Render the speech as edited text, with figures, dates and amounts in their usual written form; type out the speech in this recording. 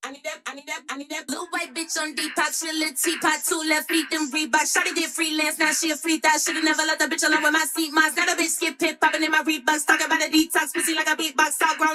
I need that blue white bitch on Depop. She a little teapot, 2 left feet, them Reebok. Shawty did freelance, now she a free thought. Shoulda never let the bitch alone with my seat mods. Now the bitch skip pit, popping in my Reeboks. Talking about a detox, pussy like a beatbox. All grown